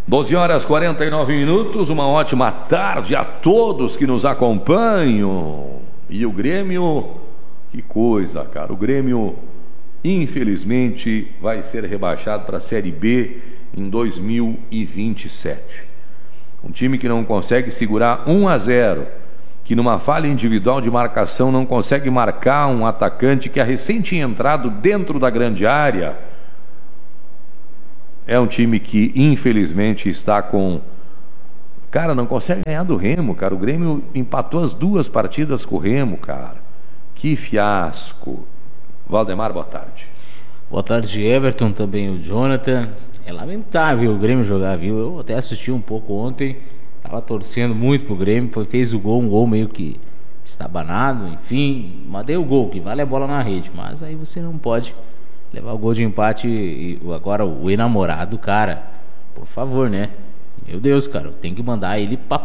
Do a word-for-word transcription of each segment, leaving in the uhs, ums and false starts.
doze horas e quarenta e nove minutos, uma ótima tarde a todos que nos acompanham. E o Grêmio, que coisa, cara, o Grêmio infelizmente vai ser rebaixado para a Série B em dois mil e vinte e sete. Um time que não consegue segurar um a zero, que numa falha individual de marcação não consegue marcar um atacante que é recém tinha entrado dentro da grande área. É um time que infelizmente está com... Cara, não consegue ganhar do Remo, cara. O Grêmio empatou as duas partidas com o Remo, cara. Que fiasco. Valdemar, boa tarde. Boa tarde, Everton, também o Jonathan. É lamentável o Grêmio jogar, viu? Eu até assisti um pouco ontem. Tava torcendo muito pro Grêmio. Foi, fez o gol, um gol meio que estabanado, enfim. Mas deu o gol, que vale a bola na rede. Mas aí você não pode levar o gol de empate e agora o enamorado, cara, por favor, né? Meu Deus, cara, tem que mandar ele pra...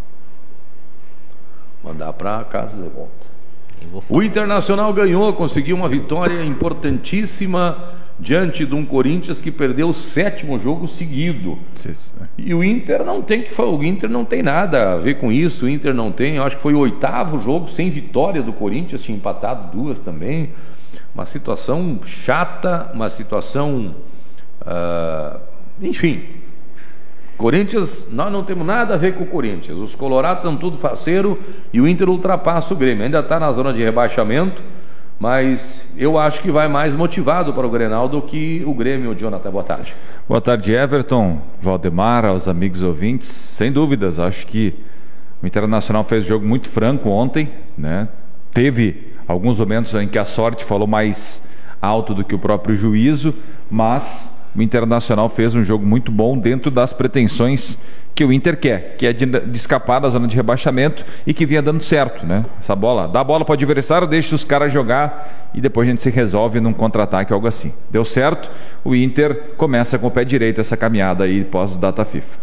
Mandar pra casa de volta. O Internacional ganhou, conseguiu uma vitória importantíssima diante de um Corinthians que perdeu o sétimo jogo seguido. E o Inter não tem que o Inter não tem nada a ver com isso. O Inter não tem, eu acho que foi o oitavo jogo sem vitória do Corinthians, tinha empatado duas também. Uma situação chata, uma situação, uh, enfim, Corinthians, nós não temos nada a ver com o Corinthians, os colorados estão tudo faceiro e o Inter ultrapassa o Grêmio, ainda está na zona de rebaixamento, mas eu acho que vai mais motivado para o Grenal do que o Grêmio. Jonathan, boa tarde. Boa tarde, Everton, Valdemar, aos amigos ouvintes. Sem dúvidas, acho que o Internacional fez um jogo muito franco ontem, né? Teve alguns momentos em que a sorte falou mais alto do que o próprio juízo, mas o Internacional fez um jogo muito bom dentro das pretensões que o Inter quer, que é de, de escapar da zona de rebaixamento e que vinha dando certo, né? Essa bola, dá a bola para o adversário, deixa os caras jogar e depois a gente se resolve num contra-ataque, algo assim. Deu certo, o Inter começa com o pé direito essa caminhada aí pós-data FIFA.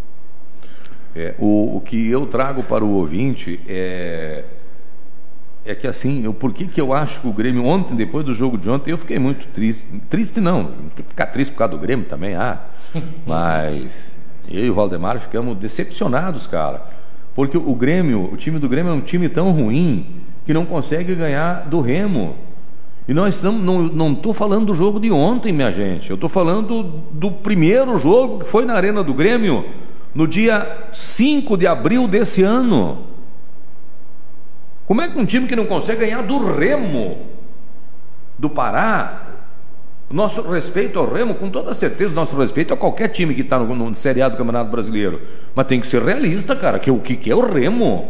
É, o, o que eu trago para o ouvinte é... É que assim, eu, por que que eu acho que o Grêmio ontem, depois do jogo de ontem, eu fiquei muito triste. Triste não, ficar triste por causa do Grêmio também, ah. Mas eu e o Valdemar ficamos decepcionados, cara. Porque o Grêmio, o time do Grêmio é um time tão ruim que não consegue ganhar do Remo. E nós estamos, não, não estou falando do jogo de ontem, minha gente. Eu estou falando do, do primeiro jogo que foi na Arena do Grêmio, no dia cinco de abril desse ano. Como é que um time que não consegue ganhar do Remo, do Pará, nosso respeito ao Remo, com toda certeza, nosso respeito a qualquer time que está no, no Série A do Campeonato Brasileiro, mas tem que ser realista, cara, que o que, que é o Remo?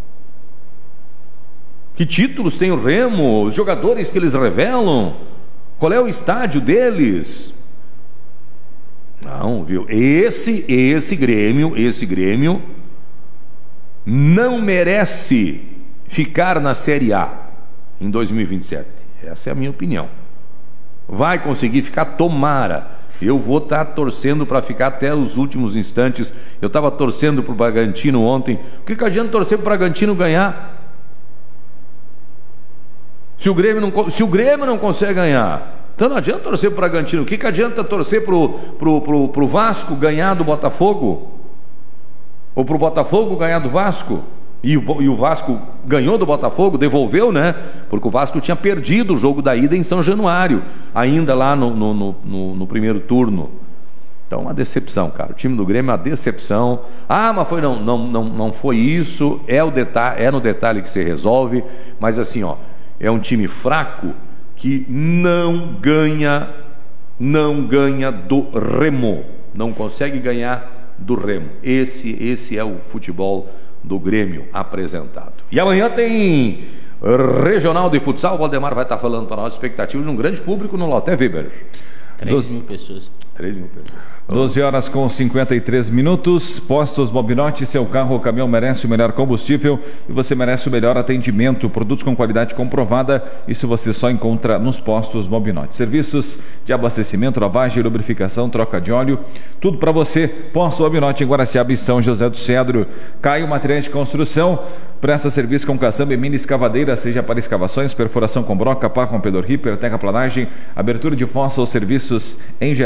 Que títulos tem o Remo? Os jogadores que eles revelam? Qual é o estádio deles? Não, viu? Esse, esse Grêmio, esse Grêmio não merece ficar na Série A em dois mil e vinte e sete. Essa é a minha opinião. Vai conseguir ficar, tomara. Eu vou estar torcendo para ficar até os últimos instantes. Eu estava torcendo para o Bragantino ontem. O que, que adianta torcer para o Bragantino ganhar? Se o Grêmio não, se o Grêmio não consegue ganhar, então não adianta torcer para o Bragantino. O que, que adianta torcer para o pro, pro, pro Vasco ganhar do Botafogo? Ou para o Botafogo ganhar do Vasco? E o, e o Vasco ganhou do Botafogo, devolveu, né? Porque o Vasco tinha perdido o jogo da ida em São Januário, ainda lá no, no, no, no, no primeiro turno. Então, uma decepção, cara. O time do Grêmio é uma decepção. Ah, mas foi, não, não, não, não foi isso. É, o detalhe, é no detalhe que se resolve. Mas assim, ó, é um time fraco que não ganha, não ganha do Remo. Não consegue ganhar do Remo. Esse, esse é o futebol do Grêmio apresentado. E amanhã tem Regional de Futsal. O Valdemar vai estar falando para nós expectativas de um grande público no Loté Weber. três mil pessoas. três mil pessoas. doze horas com cinquenta e três minutos. Postos Bobinotti, seu carro ou caminhão merece o melhor combustível e você merece o melhor atendimento. Produtos com qualidade comprovada, isso você só encontra nos Postos Bobinotti. Serviços de abastecimento, lavagem, lubrificação, troca de óleo, tudo para você. Postos Bobinotti em Guaraciaba e São José do Cedro. Caio Materiais de Construção, presta serviço com caçamba e mini escavadeira, seja para escavações, perfuração com broca, pá, rompedor, ripper, terraplanagem, abertura de fossa ou serviços em geral.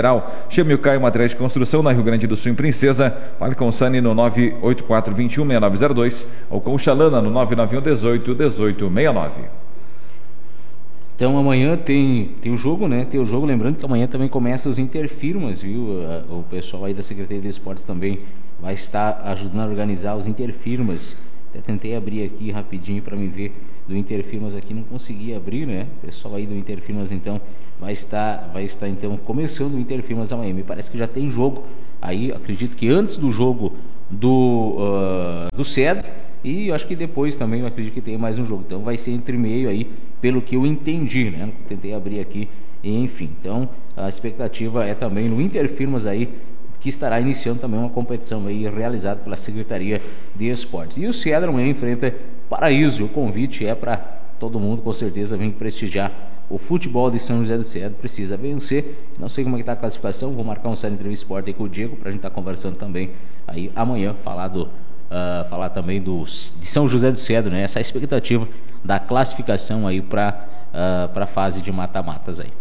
Chame o Caio Materiais de Construção na Rio Grande do Sul, em Princesa. Fale com o Sani no nove oito quatro, dois um, seis nove zero dois ou com o Xalana no nove nove um, um oito, um oito seis nove. Então amanhã tem, tem o jogo, né? Tem o jogo, lembrando que amanhã também começa os Interfirmas, viu? O pessoal aí da Secretaria de Esportes também vai estar ajudando a organizar os Interfirmas. Até tentei abrir aqui rapidinho para me ver do Interfirmas aqui, não consegui abrir, né? O pessoal aí do Interfirmas então vai estar, vai estar então começando o Interfirmas amanhã. Me parece que já tem jogo aí, acredito que antes do jogo do, uh, do Cedro, e eu acho que depois também eu acredito que tem mais um jogo. Então vai ser entre meio aí, pelo que eu entendi, né? Tentei abrir aqui, enfim. Então a expectativa é também no Interfirmas aí, que estará iniciando também uma competição aí realizada pela Secretaria de Esportes. E o Cedro amanhã enfrenta Paraíso. O convite é para todo mundo, com certeza, vir prestigiar o futebol de São José do Cedro. Precisa vencer. Não sei como é que está a classificação. Vou marcar um série de entrevista esporte aí com o Diego para a gente estar tá conversando também aí amanhã, falar do uh, falar também do, de São José do Cedro, né? Essa expectativa da classificação aí para uh, para a fase de mata-matas aí.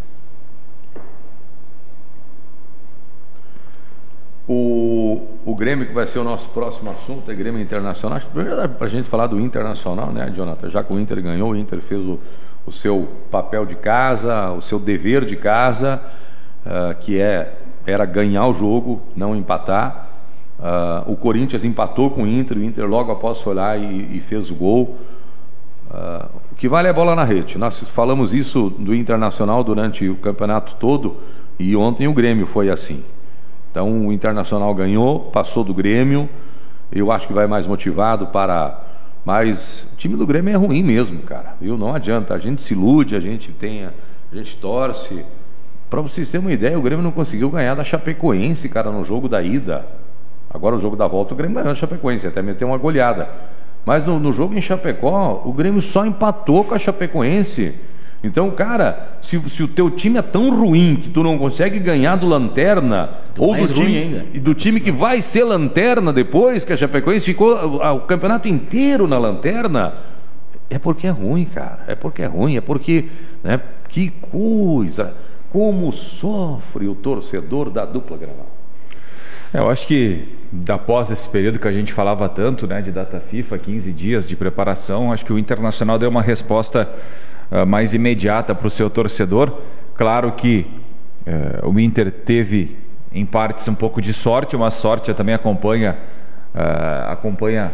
O, o Grêmio, que vai ser o nosso próximo assunto, é Grêmio Internacional. Acho que primeiro dá para a gente falar do Internacional, né, Jonathan? Já que o Inter ganhou, o Inter fez o, o seu papel de casa, o seu dever de casa, uh, que é, era ganhar o jogo, não empatar. Uh, o Corinthians empatou com o Inter, o Inter logo após foi lá e, e fez o gol. Uh, o que vale é a bola na rede. Nós falamos isso do Internacional durante o campeonato todo, e ontem o Grêmio foi assim. Então o Internacional ganhou, passou do Grêmio. Eu acho que vai mais motivado para... Mas o time do Grêmio é ruim mesmo, cara, viu? Não adianta, a gente se ilude, a gente tem, a gente torce. Para vocês terem uma ideia, o Grêmio não conseguiu ganhar da Chapecoense, cara, no jogo da ida. Agora o jogo da volta o Grêmio ganhou da Chapecoense, até meteu uma goleada. Mas no, no jogo em Chapecó, o Grêmio só empatou com a Chapecoense. Então, cara, se, se o teu time é tão ruim que tu não consegue ganhar do Lanterna, do ou do time, ainda. do time que vai ser Lanterna depois, que a Chapecoense ficou o, o campeonato inteiro na Lanterna, é porque é ruim, cara. É porque é ruim, é porque, né, que coisa, como sofre o torcedor da dupla Grenal. É, eu acho que após esse período que a gente falava tanto, né, de data FIFA, quinze dias de preparação, acho que o Internacional deu uma resposta uh, mais imediata para o seu torcedor. Claro que uh, o Inter teve em partes um pouco de sorte, mas sorte também acompanha uh, acompanha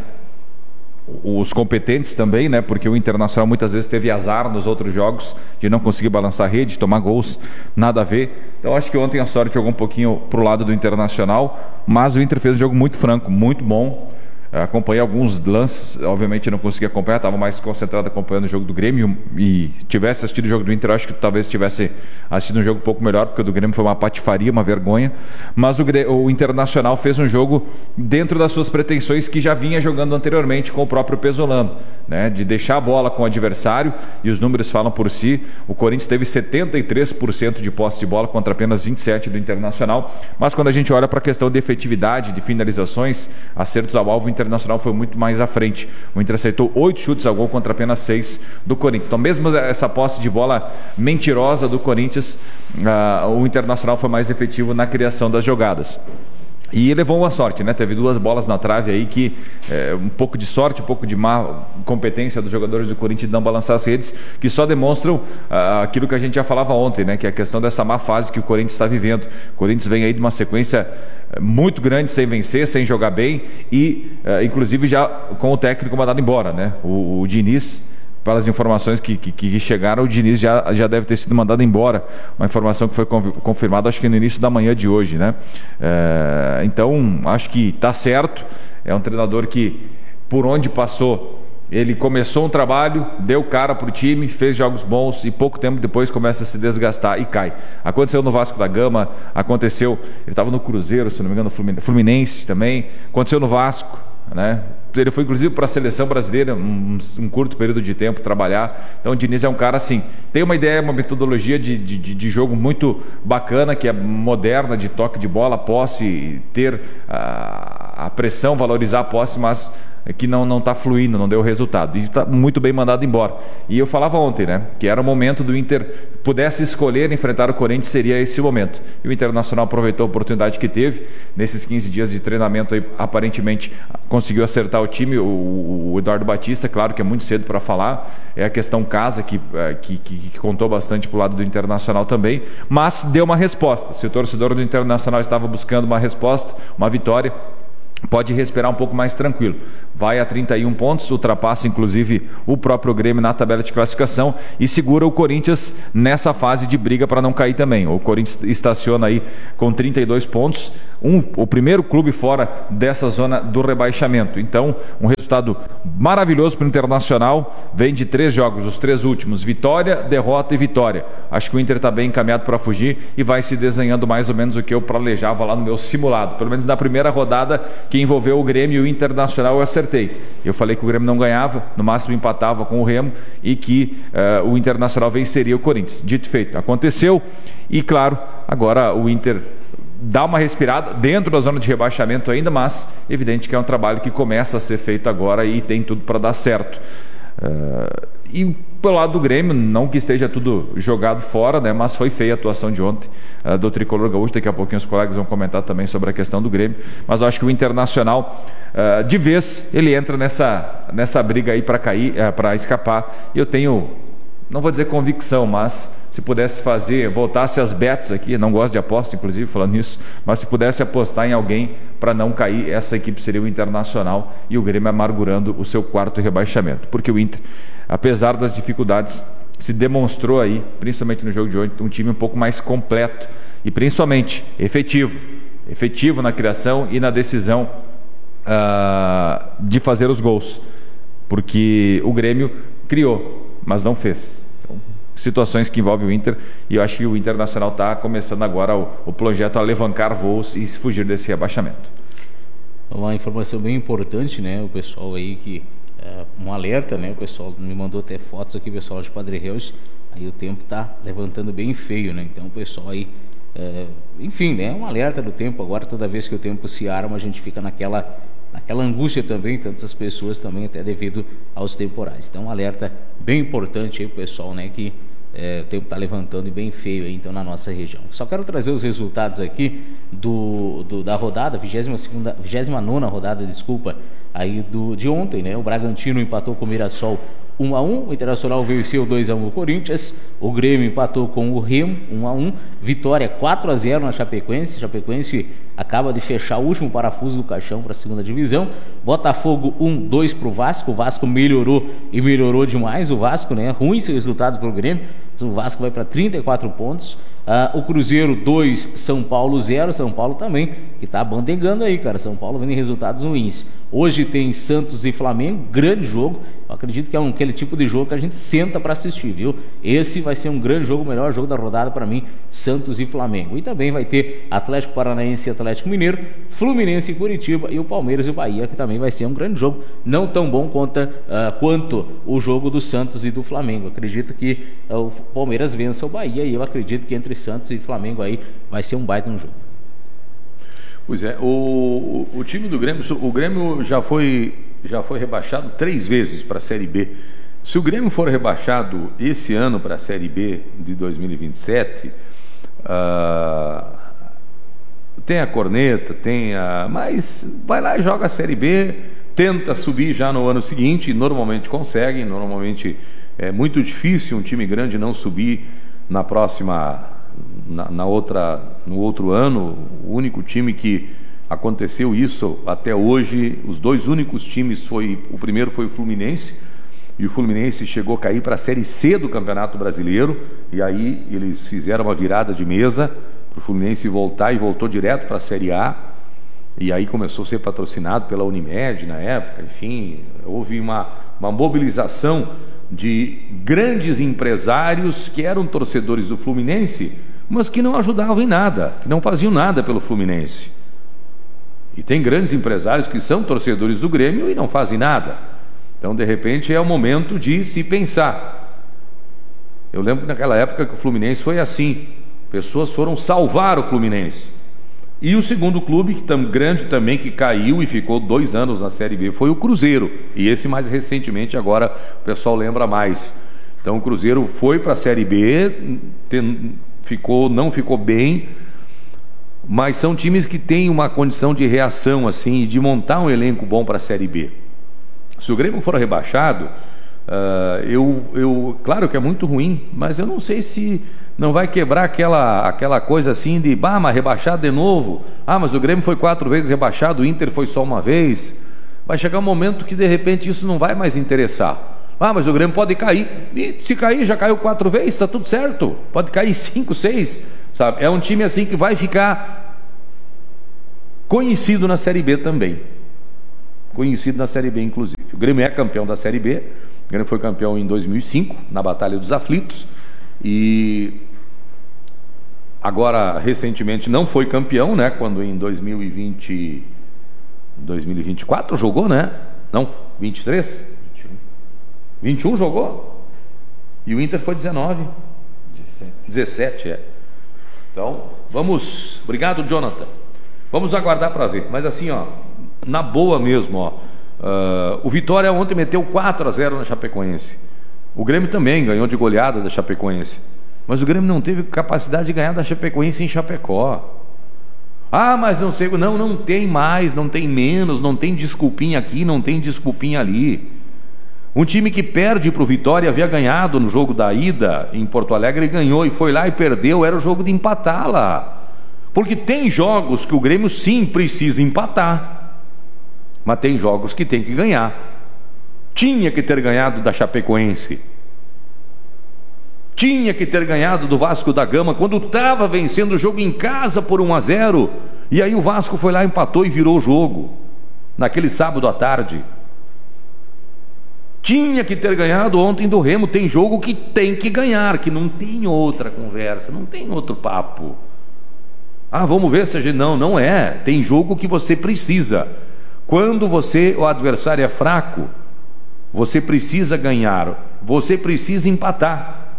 os competentes também, né? Porque o Internacional muitas vezes teve azar nos outros jogos de não conseguir balançar a rede, tomar gols, nada a ver. Então acho que ontem a sorte jogou um pouquinho pro lado do Internacional, mas o Inter fez um jogo muito franco, muito bom. Acompanhei alguns lances, obviamente não consegui acompanhar, estava mais concentrado acompanhando o jogo do Grêmio, e tivesse assistido o jogo do Inter, acho que talvez tivesse assistido um jogo um pouco melhor, porque o do Grêmio foi uma patifaria, uma vergonha. Mas o, o Internacional fez um jogo dentro das suas pretensões, que já vinha jogando anteriormente com o próprio Pesolano, né, de deixar a bola com o adversário, e os números falam por si. O Corinthians teve setenta e três por cento de posse de bola contra apenas vinte e sete por cento do Internacional, mas quando a gente olha para a questão de efetividade, de finalizações, acertos ao alvo, o Internacional foi muito mais à frente. O Inter aceitou oito chutes ao gol contra apenas seis do Corinthians. Então, mesmo essa posse de bola mentirosa do Corinthians, uh, o Internacional foi mais efetivo na criação das jogadas. E levou uma sorte, né? Teve duas bolas na trave aí que, é, um pouco de sorte, um pouco de má competência dos jogadores do Corinthians de não balançar as redes, que só demonstram uh, aquilo que a gente já falava ontem, né? Que é a questão dessa má fase que o Corinthians está vivendo. O Corinthians vem aí de uma sequência muito grande sem vencer, sem jogar bem, e uh, inclusive já com o técnico mandado embora, né? O, o Diniz, pelas informações que, que, que chegaram, o Diniz já, já deve ter sido mandado embora. Uma informação que foi confirmada, acho que no início da manhã de hoje, né? É, então, acho que está certo. É um treinador que, por onde passou, ele começou um trabalho, deu cara para o time, fez jogos bons, e pouco tempo depois começa a se desgastar e cai. Aconteceu no Vasco da Gama, aconteceu, ele estava no Cruzeiro, se não me engano, no Fluminense também, aconteceu no Vasco, né? Ele foi inclusive para a seleção brasileira um, um curto período de tempo trabalhar. Então o Diniz é um cara assim, tem uma ideia, uma metodologia de, de, de jogo muito bacana, que é moderna, de toque de bola, posse, ter a, a, a pressão, valorizar a posse, mas que não não está fluindo, não deu resultado. E está muito bem mandado embora. E eu falava ontem, né, que era o momento do Inter, pudesse escolher enfrentar o Corinthians, seria esse o momento. E o Internacional aproveitou a oportunidade que teve, nesses quinze dias de treinamento, aí, aparentemente conseguiu acertar o time. O, o Eduardo Batista, claro que é muito cedo para falar, é a questão casa que, que, que, que contou bastante para o lado do Internacional também, mas deu uma resposta. Se o torcedor do Internacional estava buscando uma resposta, uma vitória, pode respirar um pouco mais tranquilo. Vai a trinta e um pontos, ultrapassa inclusive o próprio Grêmio na tabela de classificação e segura o Corinthians nessa fase de briga para não cair também. O Corinthians estaciona aí com trinta e dois pontos, um, o primeiro clube fora dessa zona do rebaixamento. Então, um resultado maravilhoso para o Internacional. Vem de três jogos, os três últimos: vitória, derrota e vitória. Acho que o Inter está bem encaminhado para fugir e vai se desenhando mais ou menos o que eu planejava lá no meu simulado. Pelo menos na primeira rodada que envolveu o Grêmio e o Internacional, eu acertei. Eu falei que o Grêmio não ganhava, no máximo empatava com o Remo e que uh, o Internacional venceria o Corinthians. Dito e feito, aconteceu. E claro, agora o Inter dá uma respirada dentro da zona de rebaixamento ainda, mas evidente que é um trabalho que começa a ser feito agora e tem tudo para dar certo. Uh, e pelo lado do Grêmio, não que esteja tudo jogado fora, né, mas foi feia a atuação de ontem uh, do Tricolor Gaúcho. Daqui a pouquinho os colegas vão comentar também sobre a questão do Grêmio, mas eu acho que o Internacional, uh, de vez, ele entra nessa, nessa briga aí para cair, uh, para escapar. E eu tenho, não vou dizer convicção, mas se pudesse fazer, voltasse as bets aqui, não gosto de aposta, inclusive, falando nisso, mas se pudesse apostar em alguém para não cair, essa equipe seria o Internacional e o Grêmio amargurando o seu quarto rebaixamento. Porque o Inter, apesar das dificuldades, se demonstrou aí, principalmente no jogo de hoje, um time um pouco mais completo e principalmente efetivo. Efetivo na criação e na decisão uh, de fazer os gols. Porque o Grêmio criou, mas não fez. Situações que envolvem o Inter, e eu acho que o Internacional está começando agora o, o projeto a levantar voos e fugir desse rebaixamento. Uma informação bem importante, né? O pessoal aí que é, um alerta, né? O pessoal me mandou até fotos aqui, o pessoal de Padre Reus, aí o tempo está levantando bem feio, né? Então o pessoal aí, é, enfim, né? Um alerta do tempo. Agora, toda vez que o tempo se arma, a gente fica naquela naquela angústia também, tantas pessoas também, até devido aos temporais. Então um alerta bem importante aí pro pessoal, né? Que É, o tempo está levantando e bem feio aí, então, na nossa região. Só quero trazer os resultados aqui do, do, da rodada, vigésima segunda, vigésima nona rodada, desculpa, aí do, de ontem, né? O Bragantino empatou com o Mirassol um a um, o Internacional venceu dois a um o Corinthians, o Grêmio empatou com o Remo um a um, vitória quatro a zero na Chapecoense. Chapecoense acaba de fechar o último parafuso do caixão para a segunda divisão. Botafogo um a dois para o Vasco. O Vasco melhorou e melhorou demais. O Vasco, né? Ruim esse resultado para o Grêmio. O Vasco vai para trinta e quatro pontos. Uh, o Cruzeiro dois, São Paulo zero. São Paulo também, que está bandegando aí, cara. São Paulo vendo resultados ruins. Hoje tem Santos e Flamengo, grande jogo. Eu acredito que é um, aquele tipo de jogo que a gente senta para assistir, viu? Esse vai ser um grande jogo, o melhor jogo da rodada para mim, Santos e Flamengo. E também vai ter Atlético Paranaense e Atlético Mineiro, Fluminense e Curitiba, e o Palmeiras e o Bahia, que também vai ser um grande jogo, não tão bom quanto, uh, quanto o jogo do Santos e do Flamengo. Eu acredito que uh, o Palmeiras vença o Bahia, e eu acredito que entre Santos e Flamengo aí vai ser um baita no jogo. Pois é, o, o, o time do Grêmio, o Grêmio já foi, já foi rebaixado três vezes para a Série B. Se o Grêmio for rebaixado esse ano para a Série B de dois mil e vinte e sete, uh, tem a corneta, tem a... mas vai lá e joga a Série B, tenta subir já no ano seguinte, normalmente consegue, normalmente é muito difícil um time grande não subir na próxima... Na, na outra, no outro ano. O único time que aconteceu isso até hoje, os dois únicos times, foi, o primeiro foi o Fluminense, e o Fluminense chegou a cair para a Série C do Campeonato Brasileiro, e aí eles fizeram uma virada de mesa para o Fluminense voltar, e voltou direto para a Série A, e aí começou a ser patrocinado pela Unimed na época. Enfim, houve uma, uma mobilização de grandes empresários que eram torcedores do Fluminense, mas que não ajudavam em nada, que não faziam nada pelo Fluminense. E tem grandes empresários que são torcedores do Grêmio e não fazem nada. Então, de repente, é o momento de se pensar. Eu lembro que naquela época que o Fluminense foi assim. Pessoas foram salvar o Fluminense. E o segundo clube, que tão grande também, que caiu e ficou dois anos na Série B, foi o Cruzeiro. E esse mais recentemente, agora o pessoal lembra mais. Então o Cruzeiro foi para a Série B, tem, ficou, não ficou bem, mas são times que têm uma condição de reação, assim, de montar um elenco bom para a Série B. Se o Grêmio for rebaixado, uh, eu, eu, claro que é muito ruim, mas eu não sei se não vai quebrar aquela, aquela coisa assim de, bah, mas rebaixado de novo. Ah, mas o Grêmio foi quatro vezes rebaixado, o Inter foi só uma vez. Vai chegar um momento que de repente isso não vai mais interessar. Ah, mas o Grêmio pode cair. E se cair, já caiu quatro vezes, está tudo certo. Pode cair cinco, seis, sabe? É um time assim que vai ficar conhecido na Série B também. Conhecido na Série B, inclusive. O Grêmio é campeão da Série B. O Grêmio foi campeão em dois mil e cinco, na Batalha dos Aflitos. E agora, recentemente, não foi campeão, né? Quando em dois mil e vinte, dois mil e vinte e quatro jogou, né? Não, vinte e três? vinte e um jogou. E o Inter foi dezenove. dezessete. dezessete, é. Então, vamos... Obrigado, Jonathan. Vamos aguardar para ver. Mas assim, ó, na boa mesmo, ó. Uh, o Vitória ontem meteu quatro a zero na Chapecoense. O Grêmio também ganhou de goleada da Chapecoense. Mas o Grêmio não teve capacidade de ganhar da Chapecoense em Chapecó. Ah, mas não sei... Não, não tem mais, não tem menos, não tem desculpinha aqui, não tem desculpinha ali. Um time que perde para o Vitória, havia ganhado no jogo da ida em Porto Alegre, e ganhou, e foi lá e perdeu, era o jogo de empatar lá. Porque tem jogos que o Grêmio sim precisa empatar, mas tem jogos que tem que ganhar. Tinha que ter ganhado da Chapecoense, tinha que ter ganhado do Vasco da Gama, quando estava vencendo o jogo em casa por um a zero, e aí o Vasco foi lá, empatou e virou o jogo, naquele sábado à tarde. Tinha que ter ganhado ontem do Remo. Tem jogo que tem que ganhar, que não tem outra conversa, não tem outro papo. Ah, vamos ver se a gente... Não, não é. Tem jogo que você precisa. Quando você, o adversário é fraco, você precisa ganhar, você precisa empatar.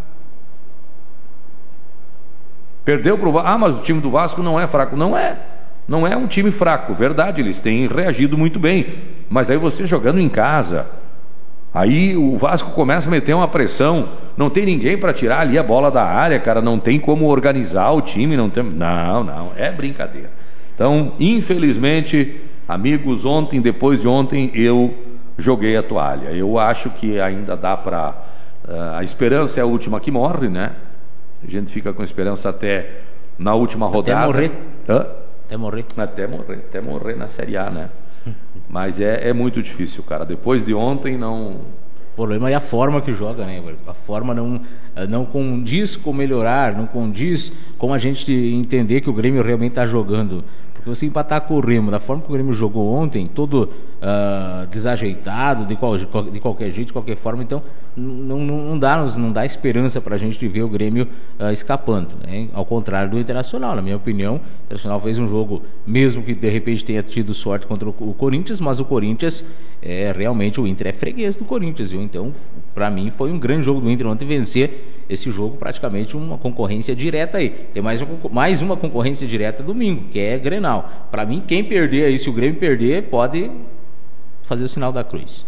Perdeu para o Vasco. Ah, mas o time do Vasco não é fraco. Não é. Não é um time fraco, verdade, eles têm reagido muito bem. Mas aí você jogando em casa, aí o Vasco começa a meter uma pressão, não tem ninguém para tirar ali a bola da área, cara, não tem como organizar o time, não tem... Não, não, é brincadeira. Então, infelizmente, amigos, ontem, depois de ontem, eu joguei a toalha. Eu acho que ainda dá para... Uh, a esperança é a última que morre, né? A gente fica com esperança até na última rodada. Até morrer. Hã? Até morrer. Até morrer, até morrer na Série A, né? Mas é, é muito difícil, cara. Depois de ontem, não... O problema é a forma que joga, né? A forma não, não condiz com melhorar, não condiz com a gente entender que o Grêmio realmente está jogando. Porque você empatar com o Remo, da forma que o Grêmio jogou ontem, todo uh, desajeitado, de, qual, de qualquer jeito, de qualquer forma, então não, não, não, dá, não dá esperança para a gente ver o Grêmio uh, escapando, né? Ao contrário do Internacional, na minha opinião. O Internacional fez um jogo, mesmo que de repente tenha tido sorte contra o, o Corinthians, mas o Corinthians, é, realmente o Inter é freguês do Corinthians, viu? Então, para mim, foi um grande jogo do Inter ontem vencer esse jogo, praticamente uma concorrência direta aí. Tem mais, um, mais uma concorrência direta domingo, que é Grenal. Para mim, quem perder aí, se o Grêmio perder, pode fazer o sinal da cruz.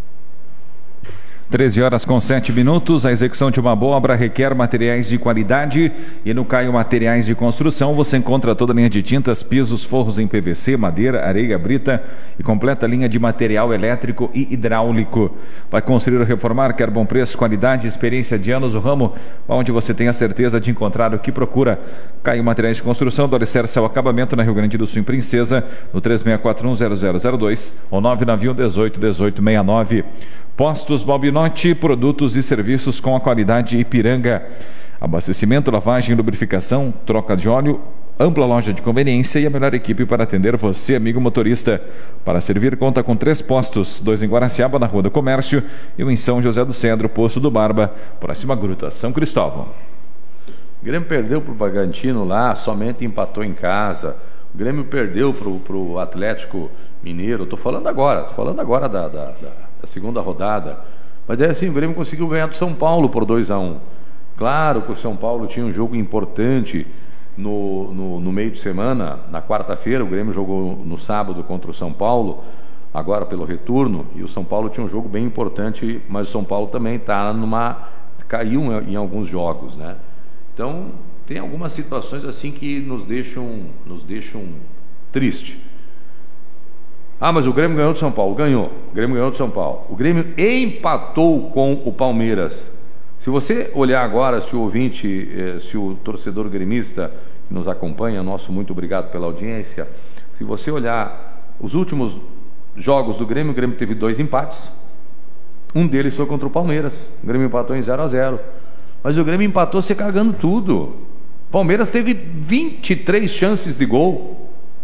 treze horas com sete minutos. A execução de uma boa obra requer materiais de qualidade, e no Caio Materiais de Construção você encontra toda a linha de tintas, pisos, forros em P V C, madeira, areia, brita e completa linha de material elétrico e hidráulico. Vai construir ou reformar? Quer bom preço, qualidade, experiência de anos, o ramo onde você tem a certeza de encontrar o que procura. Caio Materiais de Construção, do alicerce ao acabamento, na Rio Grande do Sul, em Princesa, no três seis quatro um zero zero zero dois ou nove nove um dezoito dezoito sessenta e nove. Postos Bobinotti, produtos e serviços com a qualidade Ipiranga. Abastecimento, lavagem, lubrificação, troca de óleo, ampla loja de conveniência e a melhor equipe para atender você, amigo motorista. Para servir, conta com três postos, dois em Guaraciaba, na Rua do Comércio, e um em São José do Cedro, Poço do Barba, próxima Gruta, São Cristóvão. O Grêmio perdeu para o Bragantino lá, somente empatou em casa. O Grêmio perdeu para o Atlético Mineiro. Estou falando agora, estou falando agora da... da, da... a segunda rodada, mas daí assim, o Grêmio conseguiu ganhar do São Paulo por dois a um. Claro que o São Paulo tinha um jogo importante no, no, no meio de semana, na quarta-feira, o Grêmio jogou no sábado contra o São Paulo, agora pelo retorno, e o São Paulo tinha um jogo bem importante, mas o São Paulo também está numa... caiu em alguns jogos, né? Então, tem algumas situações assim que nos deixam, nos deixam triste. Ah, mas o Grêmio ganhou do São Paulo. Ganhou. O Grêmio ganhou do São Paulo. O Grêmio empatou com o Palmeiras. Se você olhar agora, se o ouvinte, se o torcedor gremista que nos acompanha, nosso muito obrigado pela audiência, se você olhar os últimos jogos do Grêmio, o Grêmio teve dois empates. Um deles foi contra o Palmeiras. O Grêmio empatou em zero a zero. Mas o Grêmio empatou se cagando tudo. O Palmeiras teve vinte e três chances de gol.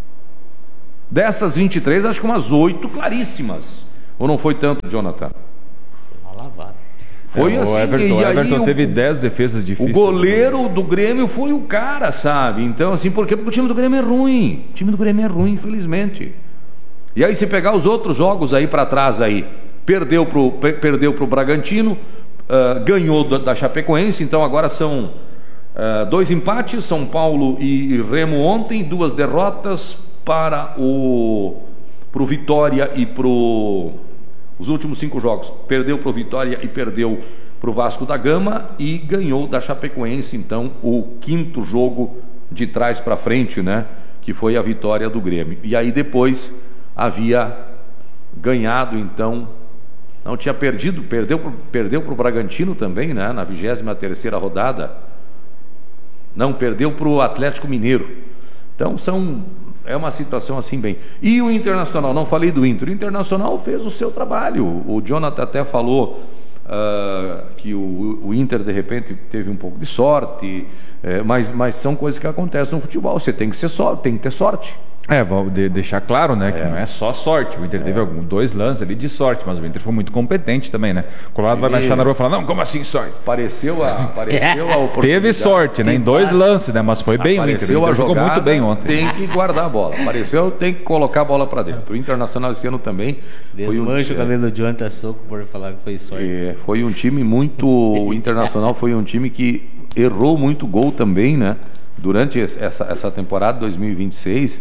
Dessas vinte e três, acho que umas oito claríssimas. Ou não foi tanto, Jonathan? Foi uma lavada. Foi é, assim. O Everton, e o Everton aí, teve o, dez defesas difíceis. O goleiro do Grêmio foi o cara, sabe? Então, assim, por quê? Porque o time do Grêmio é ruim. O time do Grêmio é ruim, infelizmente. E aí, se pegar os outros jogos aí para trás aí, perdeu pro, perdeu pro Bragantino, uh, ganhou da, da Chapecoense, então agora são uh, dois empates, São Paulo e Remo ontem, duas derrotas para o pro Vitória e pro os últimos cinco jogos, perdeu pro Vitória e perdeu pro Vasco da Gama e ganhou da Chapecoense, então o quinto jogo de trás para frente, né, que foi a vitória do Grêmio. E aí depois havia ganhado, então não tinha perdido, perdeu pro, perdeu pro Bragantino também, né, na vigésima terceira rodada. Não, perdeu pro Atlético Mineiro. Então são É uma situação assim bem. E o Internacional, não falei do Inter. O Internacional fez o seu trabalho. O Jonathan até falou uh, que o, o Inter de repente teve um pouco de sorte, é, mas, mas são coisas que acontecem no futebol. Você tem que ser sorte, tem que ter sorte. É, vou de, deixar claro, né, que É. não é só sorte. O Inter É. teve algum, dois lances ali de sorte, mas o Inter foi muito competente também, né? O Colorado vai baixar na rua e falar, não, como assim sorte? Pareceu a, pareceu a oportunidade. Teve sorte, né, em dois lances, né, mas foi bem o Inter. O Apareceu Inter a jogou jogada, muito bem ontem. tem que guardar a bola. Apareceu, tem que colocar a bola para dentro. O Internacional esse ano também foi um, Desmancha o cabelo do Jonathan Soco por falar que foi sorte. é, foi um time muito... O Internacional foi um time que errou muito gol também, né? Durante essa, essa temporada dois mil e vinte e seis,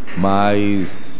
mas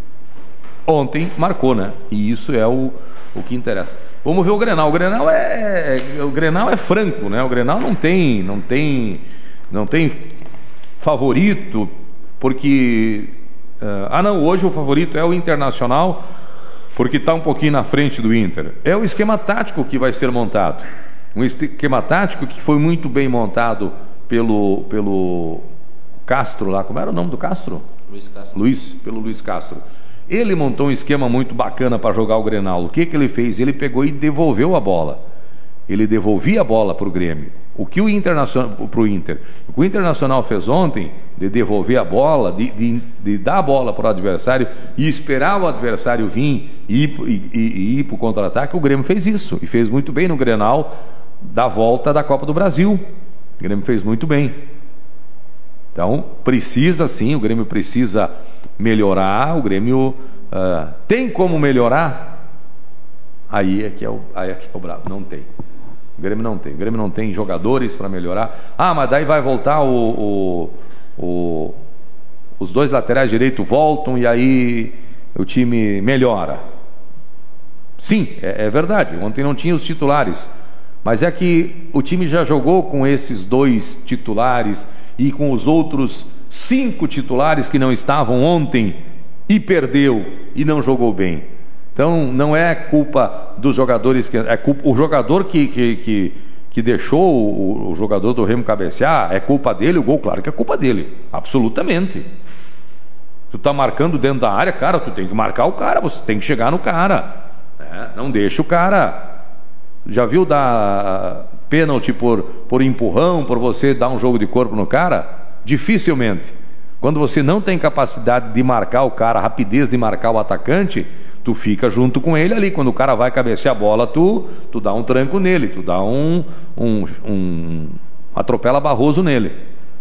ontem marcou, né? E isso é o, o que interessa. Vamos ver o Grenal. O Grenal é, é o Grenal é franco, né? O Grenal não tem, não tem, não tem favorito, porque uh, ah não, hoje o favorito é o Internacional, porque está um pouquinho na frente do Inter. É o esquema tático que vai ser montado. Um esquema tático que foi muito bem montado pelo pelo Castro lá. Como era o nome do Castro? Luiz Castro. Luiz, pelo Luiz Castro. Ele montou um esquema muito bacana para jogar o Grenal. O que que ele fez? Ele pegou e devolveu a bola. Ele devolvia a bola para o Grêmio. O que o Internacional, para o Inter, o que o Internacional fez ontem, de devolver a bola, de, de, de dar a bola para o adversário e esperar o adversário vir e ir, e, e, e ir para o contra-ataque, o Grêmio fez isso. E fez muito bem no Grenal da volta da Copa do Brasil. O Grêmio fez muito bem. Então, precisa sim, o Grêmio precisa melhorar, o Grêmio uh, tem como melhorar? Aí é que é o, aí é que é o bravo, não tem. O Grêmio não tem, o Grêmio não tem jogadores para melhorar. Ah, mas daí vai voltar o, o, o, os dois laterais direito voltam e aí o time melhora. Sim, é, é verdade, ontem não tinha os titulares, mas é que o time já jogou com esses dois titulares e com os outros cinco titulares que não estavam ontem e perdeu e não jogou bem. Então não é culpa dos jogadores, que, é culpa, o jogador que, que, que, que deixou o, o jogador do Remo cabecear, é culpa dele, o gol, claro que é culpa dele, absolutamente. Tu tá marcando dentro da área, cara, tu tem que marcar o cara, você tem que chegar no cara, né? Não deixa o cara. Já viu dar pênalti por, por empurrão, por você dar um jogo de corpo no cara? Dificilmente. Quando você não tem capacidade de marcar o cara, rapidez de marcar o atacante, tu fica junto com ele ali. Quando o cara vai cabecear a bola, tu, tu dá um tranco nele, tu dá um, um, um atropela Barroso nele.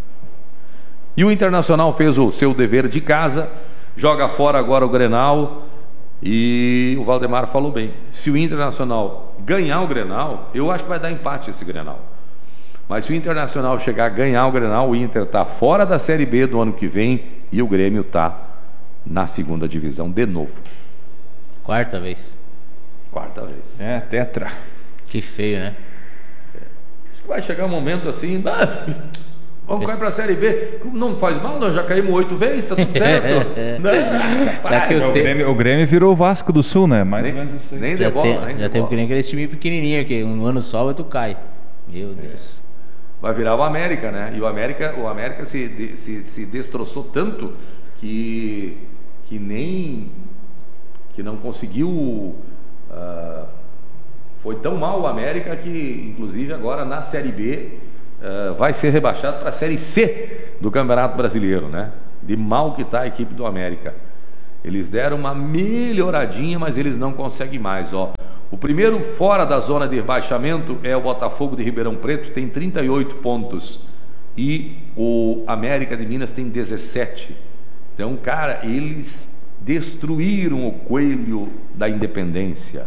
E o Internacional fez o seu dever de casa, joga fora agora o Grenal. E o Valdemar falou bem, se o Internacional ganhar o Grenal, eu acho que vai dar empate esse Grenal, Mas se o Internacional chegar a ganhar o Grenal, o Inter está fora da Série B do ano que vem e o Grêmio está na segunda divisão de novo. Quarta vez. Quarta vez. É, tetra. Que feio, né? Acho que vai chegar um momento assim, ah, vamos cair para a Série B. Não faz mal, nós já caímos oito vezes, tá tudo certo. Não, Daqui os O tempos- Grêmio, o Grêmio virou o Vasco do Sul, né? Mais ou nem, menos isso aí. nem de Já bola, tem, nem de já tem bola. que nem aquele time pequenininho que um ano só e tu cai. Meu Deus. Vai virar o América, né? E o América, o América se, de- se, se destroçou tanto que, que nem que não conseguiu. ah, foi tão mal o América que, inclusive, agora na Série B ah, vai ser rebaixado para a Série C do Campeonato Brasileiro, né? De mal que está a equipe do América. Eles deram uma melhoradinha, mas eles não conseguem mais, ó. O primeiro fora da zona de rebaixamento é o Botafogo de Ribeirão Preto, tem trinta e oito pontos. E o América de Minas tem dezessete. Então, cara, eles destruíram o coelho da Independência.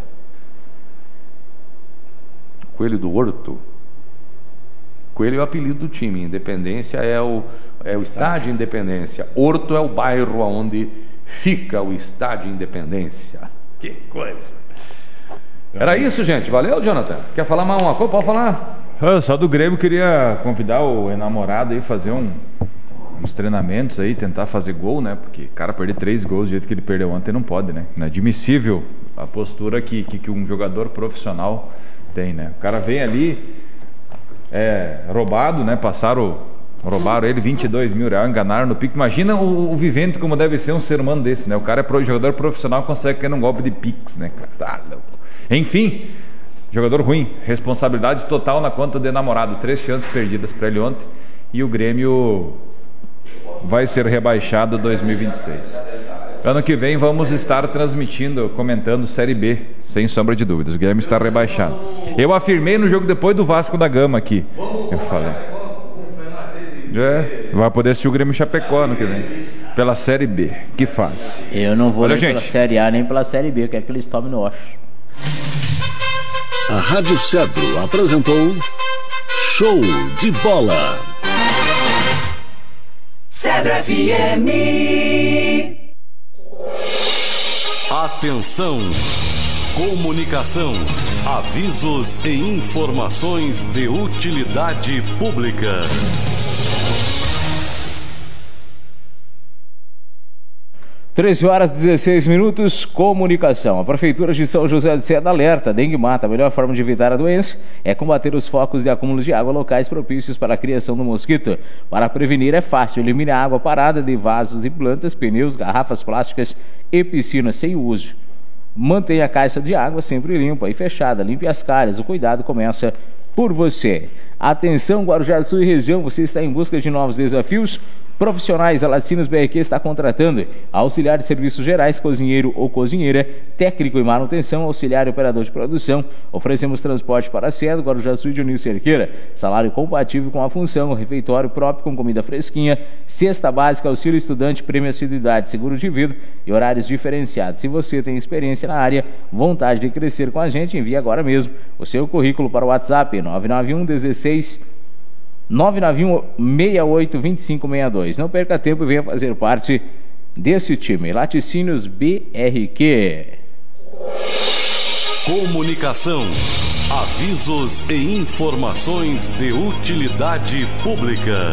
Coelho do Horto. Coelho é o apelido do time. Independência é o, é o estádio Independência. Horto é o bairro onde fica o estádio Independência. Que coisa. Era isso, gente. Valeu, Jonathan. Quer falar mais uma coisa? Pode falar. Ah, só do Grêmio, queria convidar o enamorado aí fazer um, uns treinamentos aí, tentar fazer gol, né? Porque o cara perder três gols do jeito que ele perdeu ontem não pode, né? Inadmissível a postura que, que, que um jogador profissional tem, né? O cara vem ali é, roubado, né? Passaram, roubaram ele vinte e dois mil reais, enganaram no Pix. Imagina o, o vivente como deve ser um ser humano desse, né? O cara é pro, jogador profissional, consegue cair num golpe de Pix, né, cara? Tá louco. Enfim, jogador ruim, responsabilidade total na conta de namorado, três chances perdidas para ele ontem, e o Grêmio vai ser rebaixado dois mil e vinte e seis. Ano que vem vamos estar transmitindo, comentando Série B, sem sombra de dúvidas. O Grêmio está rebaixado. Eu afirmei no jogo depois do Vasco da Gama aqui. Eu falei. É, vai poder assistir o Grêmio Chapecó ano que vem, pela Série B. Que fase. Eu não vou Olha, nem gente. pela Série A nem pela Série B, eu quero que eles tomem no osso. A Rádio Cedro apresentou Show de Bola. Cedro F M. Atenção! Comunicação, avisos e informações de utilidade pública. treze horas e dezesseis minutos, comunicação. A Prefeitura de São José de Seda alerta: dengue mata. A melhor forma de evitar a doença é combater os focos de acúmulo de água locais propícios para a criação do mosquito. Para prevenir é fácil: elimine a água parada de vasos de plantas, pneus, garrafas plásticas e piscinas sem uso. Mantenha a caixa de água sempre limpa e fechada. Limpe as calhas. O cuidado começa por você. Atenção, Guarujá do Sul e região, você está em busca de novos desafios? Profissionais, a Laticínios B R Q está contratando auxiliar de serviços gerais, cozinheiro ou cozinheira, técnico em manutenção, auxiliar e operador de produção. Oferecemos transporte para Cedo, Guarujá do Sul e Dionísio Cerqueira. Salário compatível com a função, refeitório próprio com comida fresquinha, cesta básica, auxílio estudante, prêmio assiduidade, seguro de vida e horários diferenciados. Se você tem experiência na área, vontade de crescer com a gente, envie agora mesmo o seu currículo para o WhatsApp nove nove um dezesseis nove nove um seis oito dois cinco seis dois. Não perca tempo e venha fazer parte desse time. Laticínios B R Q. Comunicação, avisos e informações de utilidade pública.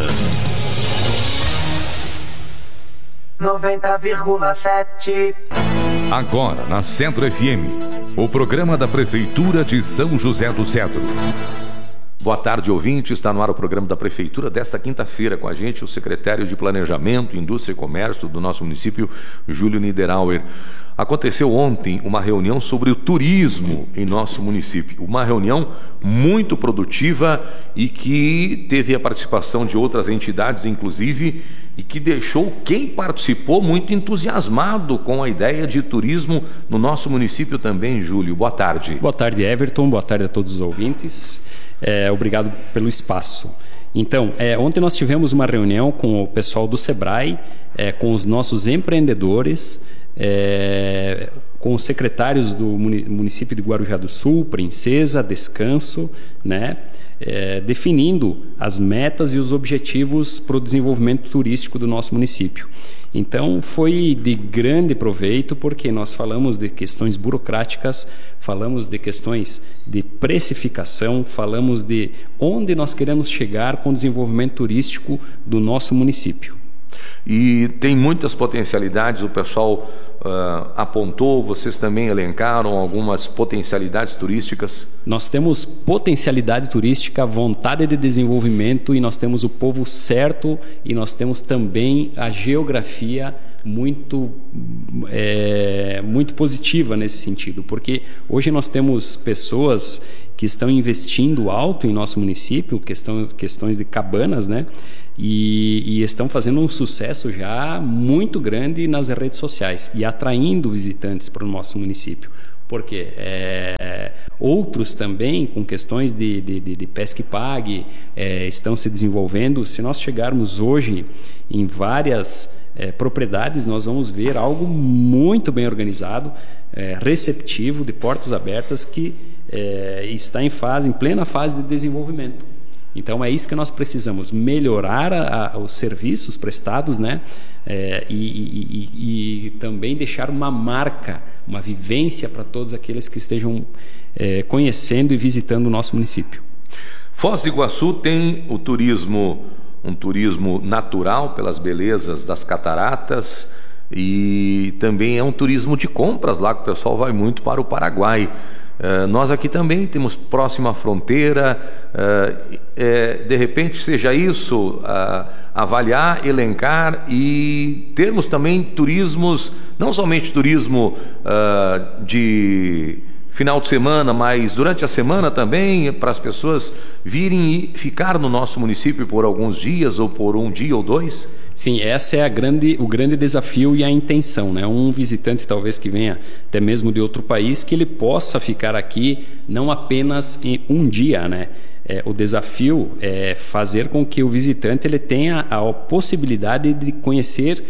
noventa vírgula sete. Agora na Cedro F M, o programa da Prefeitura de São José do Cedro. Boa tarde, ouvinte. Está no ar o programa da Prefeitura desta quinta-feira. Com a gente, o secretário de Planejamento, Indústria e Comércio do nosso município, Júlio Niederauer. Aconteceu ontem uma reunião sobre o turismo em nosso município. Uma reunião muito produtiva e que teve a participação de outras entidades, inclusive, e que deixou quem participou muito entusiasmado com a ideia de turismo no nosso município também, Júlio. Boa tarde. Boa tarde, Everton. Boa tarde a todos os ouvintes. É, obrigado pelo espaço. Então, é, ontem nós tivemos uma reunião com o pessoal do Sebrae, é, com os nossos empreendedores, é, com os secretários do município de Guarujá do Sul, Princesa, Descanso, né? é, definindo as metas e os objetivos para o desenvolvimento turístico do nosso município. Então, foi de grande proveito, porque nós falamos de questões burocráticas, falamos de questões de precificação, falamos de onde nós queremos chegar com o desenvolvimento turístico do nosso município. E tem muitas potencialidades, o pessoal uh, apontou, vocês também elencaram algumas potencialidades turísticas? Nós temos potencialidade turística, vontade de desenvolvimento, e nós temos o povo certo, e nós temos também a geografia muito, é, muito positiva nesse sentido, porque hoje nós temos pessoas que estão investindo alto em nosso município, questão, questões de cabanas, né? E, e estão fazendo um sucesso já muito grande nas redes sociais e atraindo visitantes para o nosso município. Porque é, outros também, com questões de, de, de, de pesca e pague, é, estão se desenvolvendo. Se nós chegarmos hoje em várias é, propriedades, nós vamos ver algo muito bem organizado, é, receptivo, de portas abertas, que é, está em fase, em plena fase de desenvolvimento. Então é isso que nós precisamos, melhorar a, a, os serviços prestados, né? É, e, e, e, e também deixar uma marca, uma vivência para todos aqueles que estejam é, conhecendo e visitando o nosso município. Foz do Iguaçu tem o turismo, um turismo natural pelas belezas das cataratas, e também é um turismo de compras lá, que o pessoal vai muito para o Paraguai. Uh, nós aqui também temos próxima fronteira, uh, é, de repente seja isso, uh, avaliar, elencar e termos também turismos, não somente turismo uh, de final de semana, mas durante a semana também, para as pessoas virem e ficar no nosso município por alguns dias ou por um dia ou dois? Sim, essa é a grande, o grande desafio e a intenção, né? Um visitante talvez que venha até mesmo de outro país, que ele possa ficar aqui não apenas em um dia, né? É, o desafio é fazer com que o visitante ele tenha a possibilidade de conhecer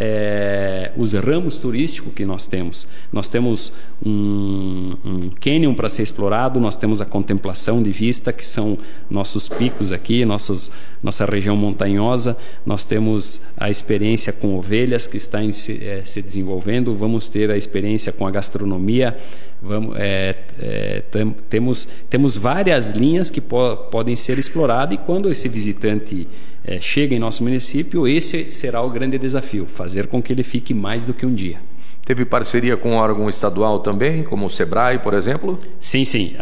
é, os ramos turísticos que nós temos. Nós temos um, um cânion para ser explorado, nós temos a contemplação de vista, que são nossos picos aqui, nossos, nossa região montanhosa. Nós temos a experiência com ovelhas, que está em se, é, se desenvolvendo. Vamos ter a experiência com a gastronomia. Vamos, é, é, tem, temos, temos várias linhas que po podem ser exploradas, e quando esse visitante é, chega em nosso município, esse será o grande desafio, fazer com que ele fique mais do que um dia. Teve parceria com órgão estadual também, como o Sebrae, por exemplo? Sim, sim.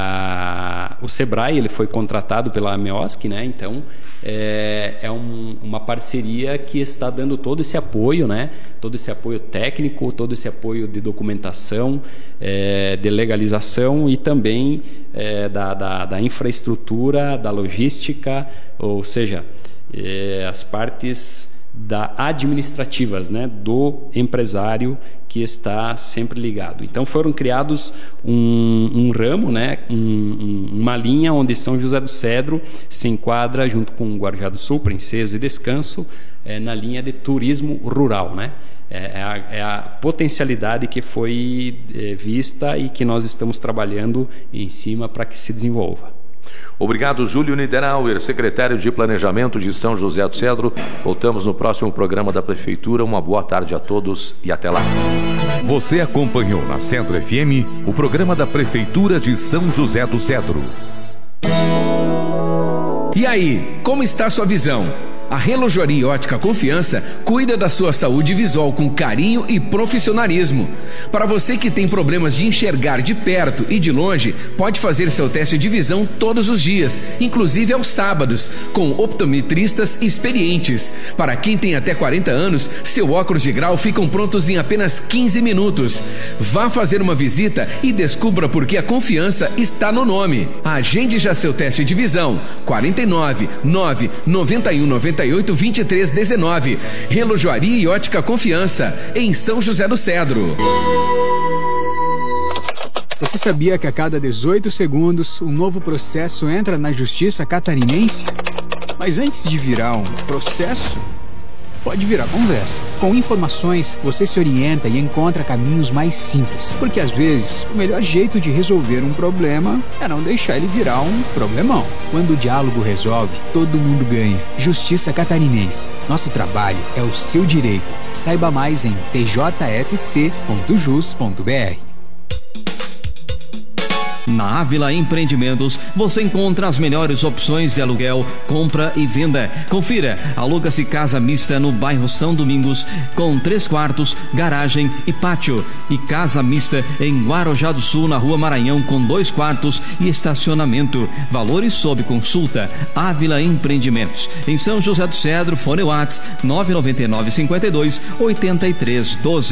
A... O Sebrae ele foi contratado pela AMEOSC, né? Então é, é um, uma parceria que está dando todo esse apoio, né? Todo esse apoio técnico, todo esse apoio de documentação, é, de legalização e também é, da, da, da infraestrutura, da logística, ou seja, é, as partes da administrativas, né, do empresário que está sempre ligado. Então foram criados um, um ramo, né, um, um, uma linha onde São José do Cedro se enquadra junto com Guarujá do Sul, Princesa e Descanso, é, na linha de turismo rural, né? É a, é a potencialidade que foi é, vista e que nós estamos trabalhando em cima para que se desenvolva. Obrigado, Júlio Niederauer, secretário de Planejamento de São José do Cedro. Voltamos no próximo programa da Prefeitura. Uma boa tarde a todos e até lá. Você acompanhou na Cedro F M o programa da Prefeitura de São José do Cedro. E aí, como está a sua visão? A Relojoaria e Ótica Confiança cuida da sua saúde visual com carinho e profissionalismo. Para você que tem problemas de enxergar de perto e de longe, pode fazer seu teste de visão todos os dias, inclusive aos sábados, com optometristas experientes. Para quem tem até quarenta anos, seu óculos de grau ficam prontos em apenas quinze minutos. Vá fazer uma visita e descubra por que a confiança está no nome. Agende já seu teste de visão. quarenta e nove, nove, noventa e um, noventa e oito, vinte e três, dezenove. Relojoaria e Ótica Confiança, em São José do Cedro. Você sabia que a cada dezoito segundos um novo processo entra na Justiça Catarinense? Mas antes de virar um processo, pode virar conversa. Com informações, você se orienta e encontra caminhos mais simples. Porque às vezes, o melhor jeito de resolver um problema é não deixar ele virar um problemão. Quando o diálogo resolve, todo mundo ganha. Justiça Catarinense. Nosso trabalho é o seu direito. Saiba mais em t j s c ponto jus ponto b r. Na Ávila Empreendimentos, você encontra as melhores opções de aluguel, compra e venda. Confira, aluga-se casa mista no bairro São Domingos, com três quartos, garagem e pátio. E casa mista em Guarujá do Sul, na Rua Maranhão, com dois quartos e estacionamento. Valores sob consulta. Ávila Empreendimentos. Em São José do Cedro, fone WhatsApp nove nove nove, cinco dois, oito três um dois.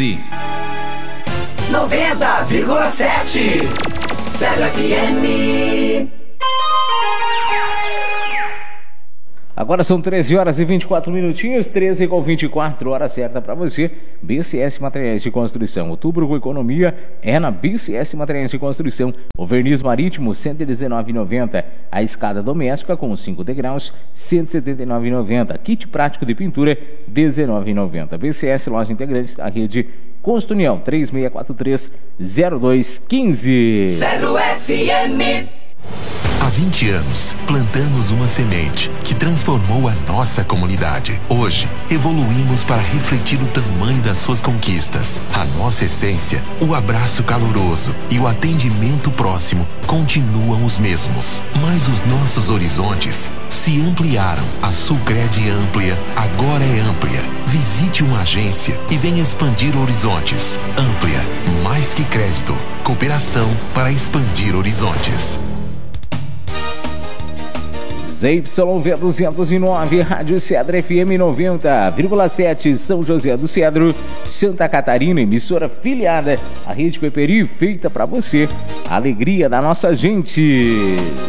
noventa vírgula sete Cedro F M. Agora são treze horas e vinte e quatro minutinhos, treze com vinte e quatro, hora certa para você. B C S Materiais de Construção. Outubro com economia é na B C S Materiais de Construção. O verniz marítimo, cento e dezenove reais e noventa centavos. A escada doméstica com cinco degraus, cento e setenta e nove reais e noventa centavos. Kit prático de pintura, dezenove reais e noventa centavos. B C S, loja integrante da rede Consta União, três seis quatro três, zero dois um cinco. Cedro F M. Há vinte anos, plantamos uma semente que transformou a nossa comunidade. Hoje, evoluímos para refletir o tamanho das suas conquistas. A nossa essência, o abraço caloroso e o atendimento próximo continuam os mesmos. Mas os nossos horizontes se ampliaram. A Sulcred Amplia agora é amplia. Visite uma agência e venha expandir horizontes. Amplia, mais que crédito. Cooperação para expandir horizontes. Z Y V duzentos e nove, Rádio Cedro F M noventa vírgula sete, São José do Cedro, Santa Catarina, emissora filiada à Rede Peperi, feita para você. A alegria da nossa gente.